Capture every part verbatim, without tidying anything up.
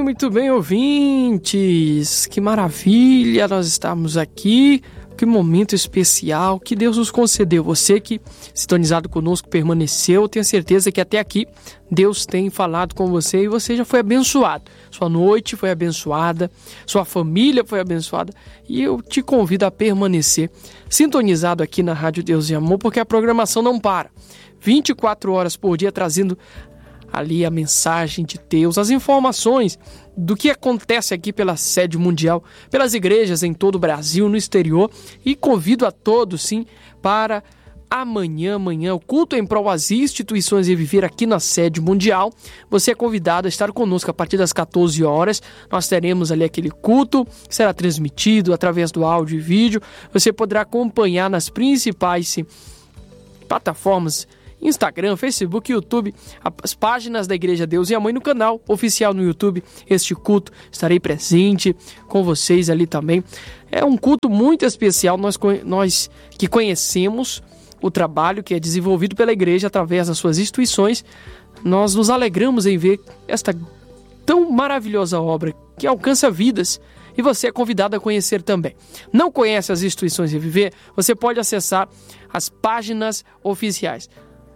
muito bem, ouvintes. Que maravilha nós estamos aqui. Que momento especial que Deus nos concedeu. Você que, sintonizado conosco, permaneceu, tenho certeza que até aqui Deus tem falado com você e você já foi abençoado. Sua noite foi abençoada, sua família foi abençoada e eu te convido a permanecer sintonizado aqui na Rádio Deus e Amor, porque a programação não para. vinte e quatro horas por dia trazendo ali a mensagem de Deus, as informações do que acontece aqui pela sede mundial, pelas igrejas em todo o Brasil, no exterior, e convido a todos, sim, para amanhã, amanhã, o culto em prol das instituições e viver aqui na sede mundial. Você é convidado a estar conosco a partir das catorze horas, nós teremos ali aquele culto, que será transmitido através do áudio e vídeo, você poderá acompanhar nas principais, sim, plataformas, Instagram, Facebook, YouTube, as páginas da Igreja Deus e a Mãe no canal oficial no YouTube. Este culto, estarei presente com vocês ali também. É um culto muito especial, nós, nós que conhecemos o trabalho que é desenvolvido pela Igreja através das suas instituições, nós nos alegramos em ver esta tão maravilhosa obra que alcança vidas. E você é convidado a conhecer também. Não conhece as instituições Reviver? Você pode acessar as páginas oficiais.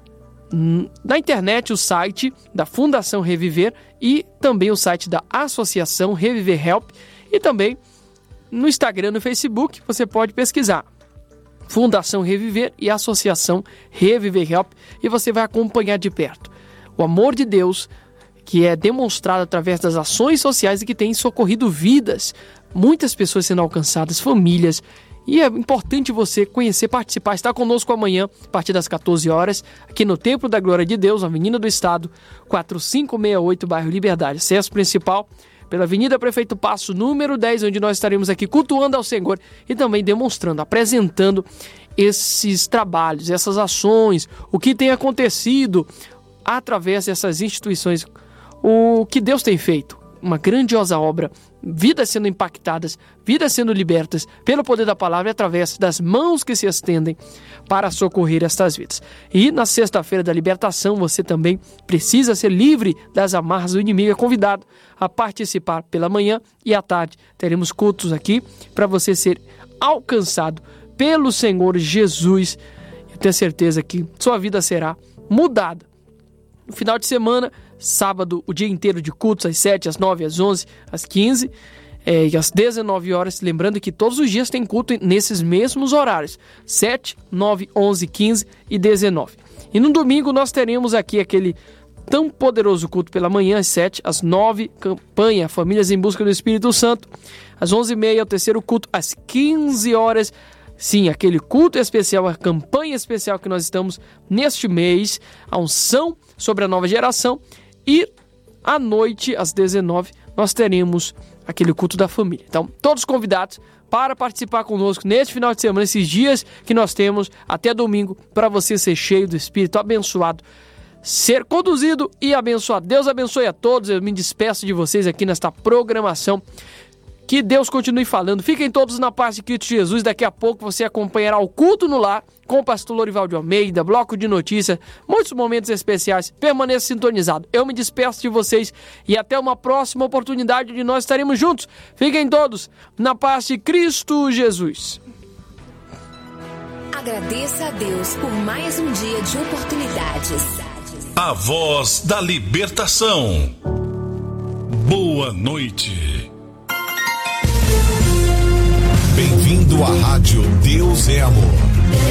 Na internet, o site da Fundação Reviver e também o site da Associação Reviver Help, e também no Instagram e no Facebook você pode pesquisar Fundação Reviver e Associação Reviver Help e você vai acompanhar de perto o amor de Deus que é demonstrado através das ações sociais e que tem socorrido vidas, muitas pessoas sendo alcançadas, famílias. E é importante você conhecer, participar, estar conosco amanhã, a partir das catorze horas, aqui no Templo da Glória de Deus, Avenida do Estado, quatro cinco seis oito, bairro Liberdade. Acesso principal pela Avenida Prefeito Passo, número dez, onde nós estaremos aqui cultuando ao Senhor e também demonstrando, apresentando esses trabalhos, essas ações, o que tem acontecido através dessas instituições, o que Deus tem feito. Uma grandiosa obra, vidas sendo impactadas, vidas sendo libertas pelo poder da palavra e através das mãos que se estendem para socorrer estas vidas. E na sexta-feira da libertação você também precisa ser livre das amarras do inimigo. É convidado a participar pela manhã e à tarde. Teremos cultos aqui para você ser alcançado pelo Senhor Jesus. Eu tenho certeza que sua vida será mudada. No final de semana, sábado, o dia inteiro de cultos, às sete, às nove, às onze, às quinze é, e às dezenove horas. Lembrando que todos os dias tem culto nesses mesmos horários, sete, nove, onze, quinze e dezenove. E no domingo nós teremos aqui aquele tão poderoso culto pela manhã, às sete, às nove, campanha Famílias em Busca do Espírito Santo. Às onze e meia, o terceiro culto, às quinze horas. Sim, aquele culto especial, a campanha especial que nós estamos neste mês, a unção sobre a nova geração. E à noite, às dezenove, nós teremos aquele culto da família. Então, todos convidados para participar conosco neste final de semana, esses dias que nós temos até domingo, para você ser cheio do Espírito, abençoado, ser conduzido e abençoado. Deus abençoe a todos. Eu me despeço de vocês aqui nesta programação. Que Deus continue falando. Fiquem todos na paz de Cristo Jesus. Daqui a pouco você acompanhará o culto no lar com o pastor Lorival de Almeida, bloco de notícias, muitos momentos especiais. Permaneça sintonizado. Eu me despeço de vocês e até uma próxima oportunidade de nós estaremos juntos. Fiquem todos na paz de Cristo Jesus. Agradeça a Deus por mais um dia de oportunidades. A voz da libertação. Boa noite. Bem-vindo à Rádio Deus é Amor.